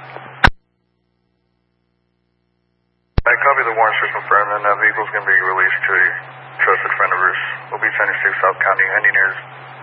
I copy the warrants for confirming that vehicle's going to be released to a trusted friend of ours. We'll be 76 South County, engineers.